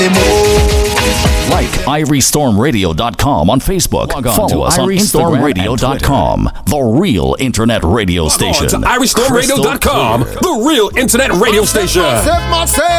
Like IrieStormRadio.com on Facebook. Follow us on IrieStormRadio.com, the real internet radio station. To IrieStormRadio.com, the real internet radio station.